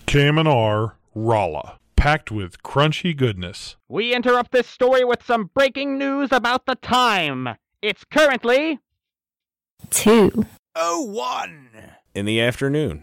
KMNR Rolla, packed with crunchy goodness. We interrupt this story with some breaking news about the time. It's currently 2:01 in the afternoon.